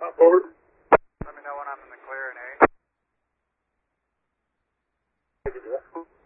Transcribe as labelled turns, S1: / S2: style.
S1: Forward.
S2: Let me know when I'm in the clear in 8.